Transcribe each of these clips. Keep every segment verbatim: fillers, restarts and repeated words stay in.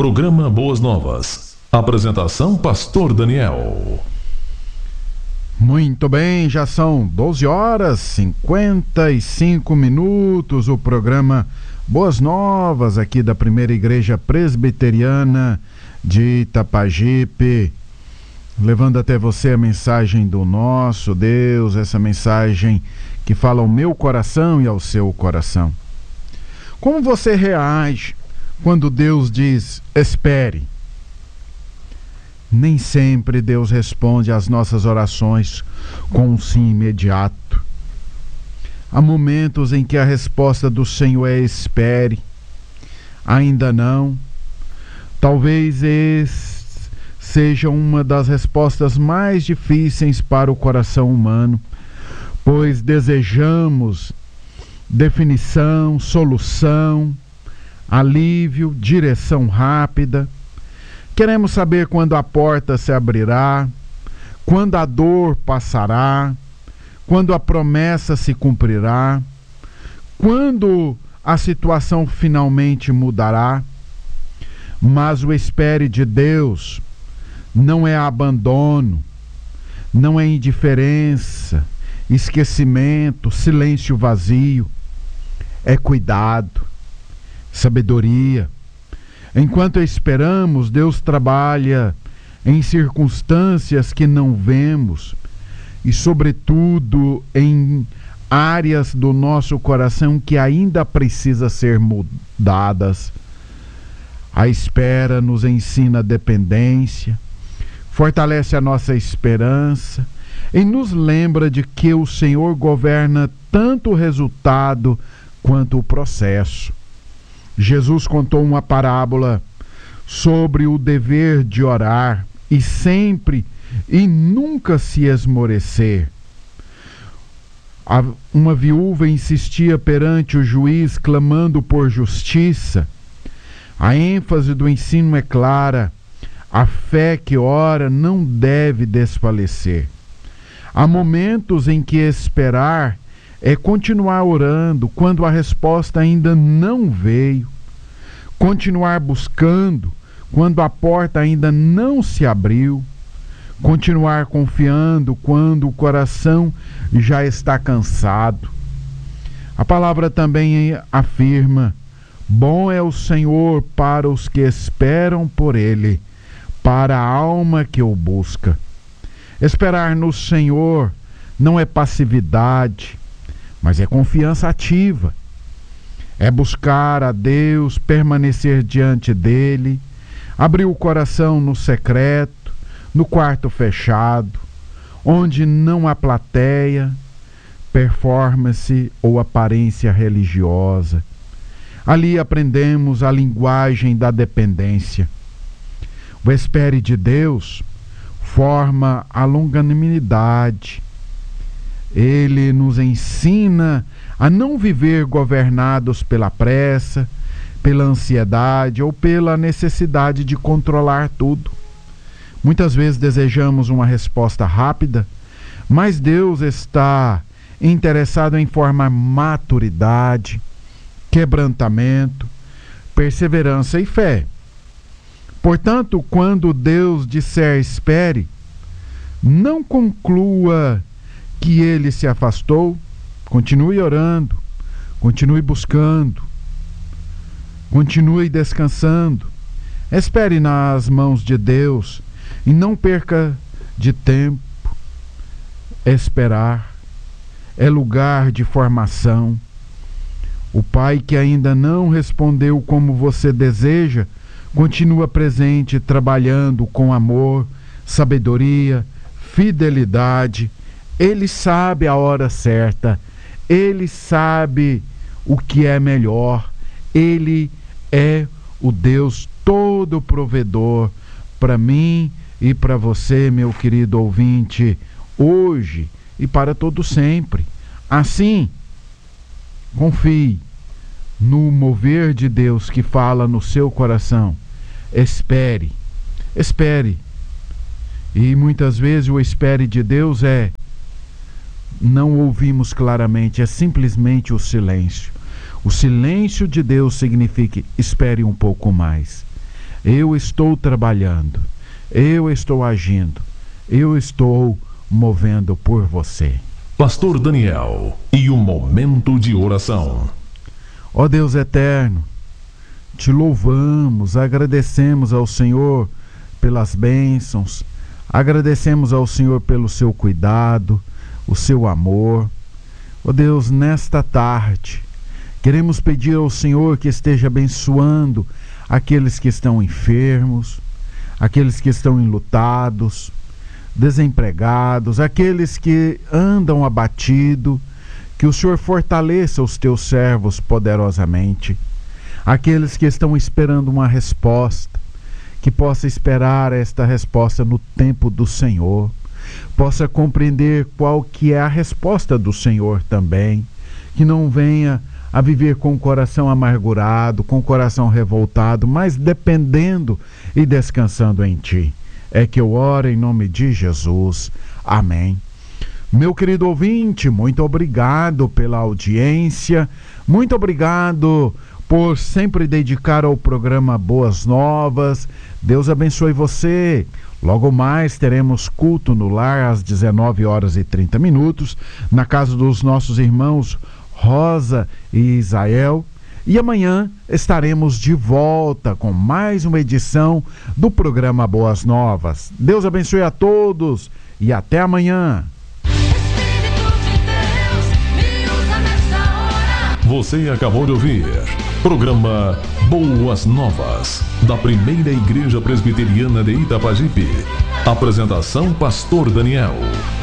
Programa Boas Novas. Apresentação Pastor Daniel. Muito bem, já são doze horas e cinquenta e cinco minutos. O programa Boas Novas aqui da Primeira Igreja Presbiteriana de Itapajipe, levando até você a mensagem do nosso Deus, essa mensagem que fala ao meu coração e ao seu coração. Como você reage quando Deus diz espere? Nem sempre Deus responde às nossas orações com um sim imediato. Há momentos em que a resposta do Senhor é espere, ainda não. Talvez esse seja uma das respostas mais difíceis para o coração humano, pois desejamos definição, solução, alívio, direção rápida. Queremos saber quando a porta se abrirá, quando a dor passará, quando a promessa se cumprirá, quando a situação finalmente mudará. Mas o espere de Deus não é abandono, não é indiferença, esquecimento, silêncio vazio. É cuidado, sabedoria. Enquanto esperamos, Deus trabalha em circunstâncias que não vemos e, sobretudo, em áreas do nosso coração que ainda precisa ser mudadas. A espera nos ensina dependência, fortalece a nossa esperança e nos lembra de que o Senhor governa tanto o resultado quanto o processo. Jesus contou uma parábola sobre o dever de orar e sempre e nunca se esmorecer. Uma viúva insistia perante o juiz, clamando por justiça. A ênfase do ensino é clara: a fé que ora não deve desfalecer. Há momentos em que esperar é continuar orando quando a resposta ainda não veio, continuar buscando quando a porta ainda não se abriu, continuar confiando quando o coração já está cansado. A palavra também afirma: bom é o Senhor para os que esperam por Ele, para a alma que o busca. Esperar no Senhor não é passividade, mas é confiança ativa. É buscar a Deus, permanecer diante dele, abrir o coração no secreto, no quarto fechado, onde não há plateia, performance ou aparência religiosa. Ali aprendemos a linguagem da dependência. O espere de Deus forma a longanimidade. Ele nos ensina a não viver governados pela pressa, pela ansiedade ou pela necessidade de controlar tudo. Muitas vezes desejamos uma resposta rápida, mas Deus está interessado em formar maturidade, quebrantamento, perseverança e fé. Portanto, quando Deus disser espere, não conclua que ele se afastou. Continue orando, continue buscando, continue descansando. Espere nas mãos de Deus e não perca de tempo. Esperar é lugar de formação. O pai que ainda não respondeu como você deseja, continua presente, trabalhando com amor, sabedoria, fidelidade. Ele sabe a hora certa, ele sabe o que é melhor, ele é o Deus todo provedor para mim e para você, meu querido ouvinte, hoje e para todo sempre. Assim, confie no mover de Deus que fala no seu coração. Espere, espere. E muitas vezes o espere de Deus é não ouvimos claramente, é simplesmente o silêncio. O silêncio de Deus significa espere um pouco mais. Eu estou trabalhando, eu estou agindo, eu estou movendo por você. Pastor Daniel e o momento de oração. Ó Deus eterno, te louvamos, agradecemos ao Senhor pelas bênçãos, agradecemos ao Senhor pelo seu cuidado, o seu amor. Ó Deus, nesta tarde, queremos pedir ao Senhor que esteja abençoando aqueles que estão enfermos, aqueles que estão enlutados, desempregados, aqueles que andam abatidos, que o Senhor fortaleça os teus servos poderosamente, aqueles que estão esperando uma resposta, que possa esperar esta resposta no tempo do Senhor, possa compreender qual que é a resposta do Senhor também, que não venha a viver com o coração amargurado, com o coração revoltado, mas dependendo e descansando em Ti. É que eu oro em nome de Jesus. Amém. Meu querido ouvinte, muito obrigado pela audiência, muito obrigado por sempre dedicar ao programa Boas Novas. Deus abençoe você. Logo mais teremos culto no lar às dezenove horas e trinta minutos, na casa dos nossos irmãos Rosa e Isael. E amanhã estaremos de volta com mais uma edição do programa Boas Novas. Deus abençoe a todos e até amanhã. Você acabou de ouvir programa Boas Novas, da Primeira Igreja Presbiteriana de Itapajipe. Apresentação Pastor Daniel.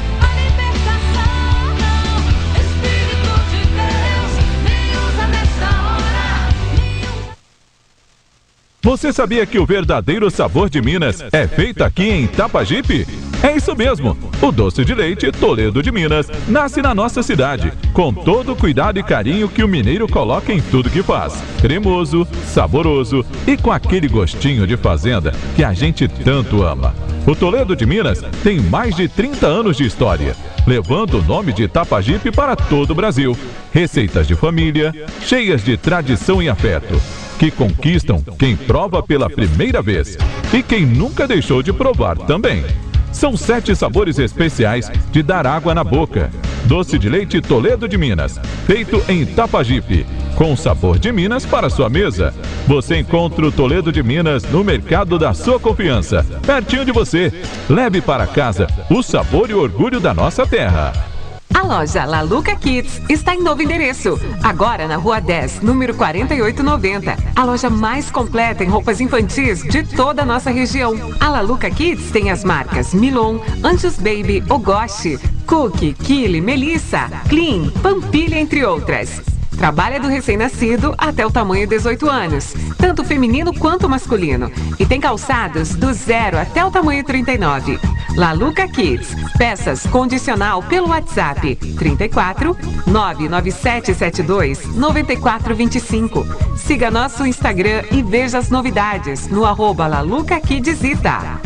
Você sabia que o verdadeiro sabor de Minas é feito aqui em Itapajipe? É isso mesmo! O doce de leite Toledo de Minas nasce na nossa cidade, com todo o cuidado e carinho que o mineiro coloca em tudo que faz. Cremoso, saboroso e com aquele gostinho de fazenda que a gente tanto ama. O Toledo de Minas tem mais de trinta anos de história, levando o nome de Itapajipe para todo o Brasil. Receitas de família, cheias de tradição e afeto, que conquistam quem prova pela primeira vez e quem nunca deixou de provar também. São sete sabores especiais de dar água na boca. Doce de leite Toledo de Minas, feito em Itapajipe, com sabor de Minas para sua mesa. Você encontra o Toledo de Minas no mercado da sua confiança, pertinho de você. Leve para casa o sabor e o orgulho da nossa terra. A loja Laluca Kids está em novo endereço, agora na Rua dez, número quarenta e oito noventa. A loja mais completa em roupas infantis de toda a nossa região. A Laluca Kids tem as marcas Milon, Anjos Baby, Ogoshi, Cookie, Kili, Melissa, Clean, Pampilha, entre outras. Trabalha do recém-nascido até o tamanho dezoito anos, tanto feminino quanto masculino. E tem calçados do zero até o tamanho trinta e nove. Laluca Kids, peças condicional pelo WhatsApp trinta e quatro, nove nove sete sete dois, nove quatro dois cinco. Siga nosso Instagram e veja as novidades no arroba Laluca Kids Ita.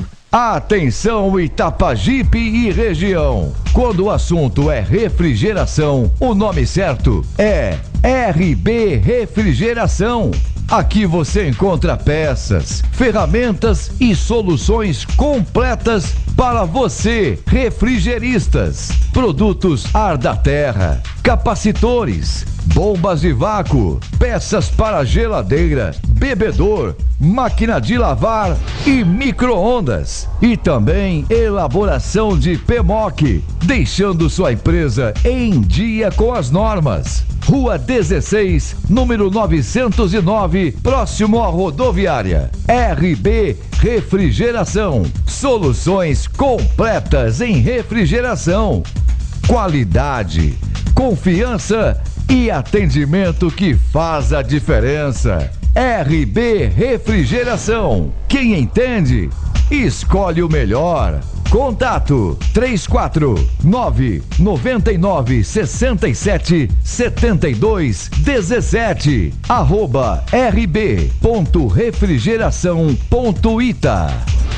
Atenção Itapajipe e região. Quando o assunto é refrigeração, o nome certo é R B Refrigeração. Aqui você encontra peças, ferramentas e soluções completas para você, refrigeristas. Produtos ar da terra, capacitores, bombas de vácuo, peças para geladeira, bebedor, máquina de lavar e micro-ondas. E também elaboração de P M O C, deixando sua empresa em dia com as normas. Rua dezesseis, número novecentos e nove, próximo à rodoviária. R B Refrigeração. Soluções completas em refrigeração. Qualidade, confiança e atendimento que faz a diferença. R B Refrigeração. Quem entende, escolhe o melhor. Contato três quatro nove nove nove seis sete sete dois um sete arroba rb ponto refrigeração ponto ita.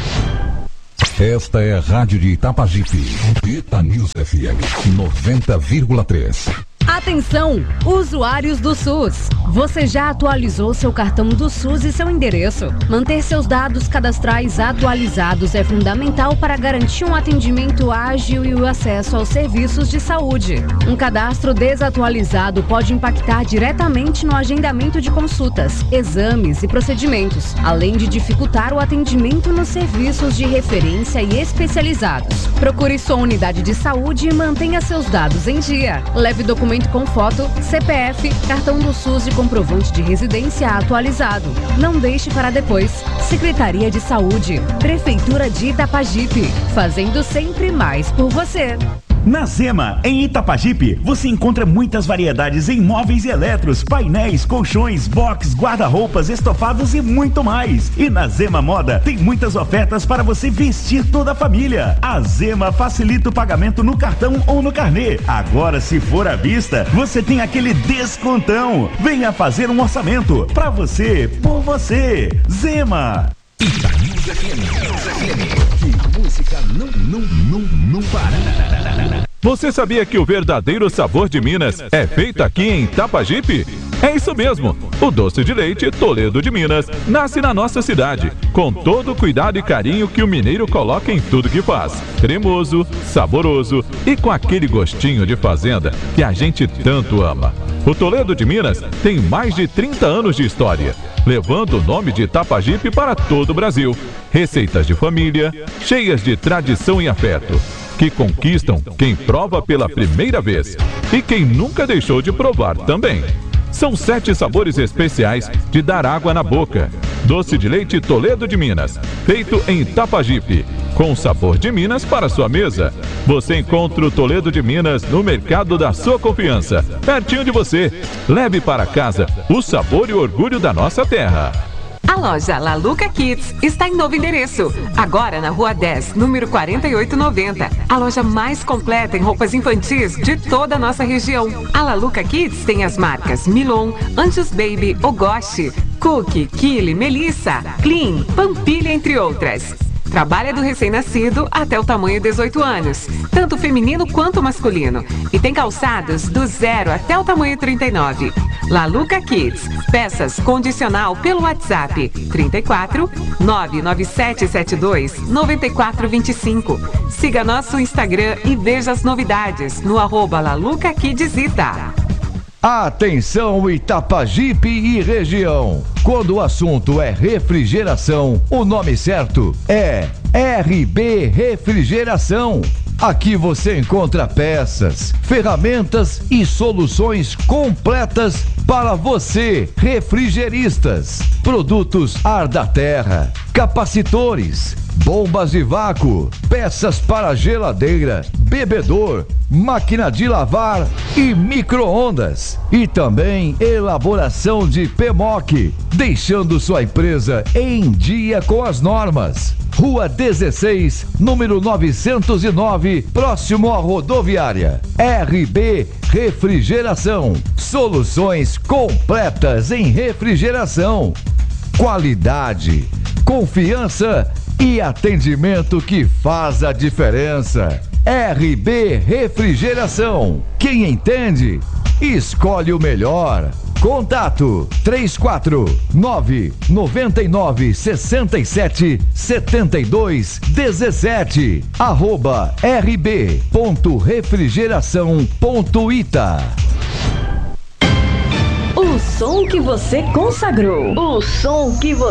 Esta é a Rádio de Itapajipe, Ita News F M noventa vírgula três. Atenção, usuários do SUS. Você já atualizou seu cartão do SUS e seu endereço? Manter seus dados cadastrais atualizados é fundamental para garantir um atendimento ágil e o acesso aos serviços de saúde. Um cadastro desatualizado pode impactar diretamente no agendamento de consultas, exames e procedimentos, além de dificultar o atendimento nos serviços de referência e especializados. Procure sua unidade de saúde e mantenha seus dados em dia. Leve documento com foto, C P F, cartão do SUS e comprovante de residência atualizado. Não deixe para depois. Secretaria de Saúde, Prefeitura de Itapajipe, fazendo sempre mais por você. Na Zema, em Itapajipe, você encontra muitas variedades em móveis e eletros, painéis, colchões, box, guarda-roupas, estofados e muito mais. E na Zema Moda, tem muitas ofertas para você vestir toda a família. A Zema facilita o pagamento no cartão ou no carnê. Agora, se for à vista, você tem aquele descontão. Venha fazer um orçamento. Pra você, por você. Zema. Itaúsa F M. Que música não, não, não, não para. Você sabia que o verdadeiro sabor de Minas é feito aqui em Itapajipe? É isso mesmo! O doce de leite Toledo de Minas nasce na nossa cidade, com todo o cuidado e carinho que o mineiro coloca em tudo que faz. Cremoso, saboroso e com aquele gostinho de fazenda que a gente tanto ama. O Toledo de Minas tem mais de trinta anos de história, levando o nome de Itapajipe para todo o Brasil. Receitas de família, cheias de tradição e afeto, que conquistam quem prova pela primeira vez e quem nunca deixou de provar também. São sete sabores especiais de dar água na boca. Doce de leite Toledo de Minas, feito em Itapajipe, com sabor de Minas para sua mesa. Você encontra o Toledo de Minas no mercado da sua confiança, pertinho de você. Leve para casa o sabor e o orgulho da nossa terra. A loja La Luca Kids está em novo endereço, agora na Rua dez, número quarenta e oito noventa. A loja mais completa em roupas infantis de toda a nossa região. A La Luca Kids tem as marcas Milon, Anjos Baby, Ogoshi, Cookie, Kili, Melissa, Clean, Pampilha, entre outras. Trabalha do recém-nascido até o tamanho dezoito anos, tanto feminino quanto masculino. E tem calçados do zero até o tamanho trinta e nove. La Luca Kids, peças condicional pelo WhatsApp trinta e quatro, nove nove sete sete dois, nove quatro dois cinco. Siga nosso Instagram e veja as novidades no arroba La Luca Kids Ita. Atenção Itapajipe e região. Quando o assunto é refrigeração, o nome certo é R B Refrigeração. Aqui você encontra peças, ferramentas e soluções completas para você, refrigeristas. Produtos ar da terra, capacitores, bombas de vácuo, peças para geladeira, bebedor, máquina de lavar e micro-ondas. E também elaboração de P M O C, deixando sua empresa em dia com as normas. Rua dezesseis, número novecentos e nove, próximo à rodoviária. R B Refrigeração. Soluções completas em refrigeração. Qualidade, confiança e atendimento que faz a diferença. R B Refrigeração. Quem entende, escolhe o melhor. Contato três quatro nove, nove nove, seis sete, sete dois um sete, arroba rb ponto refrigeração ponto ita. O som que você consagrou. O som que você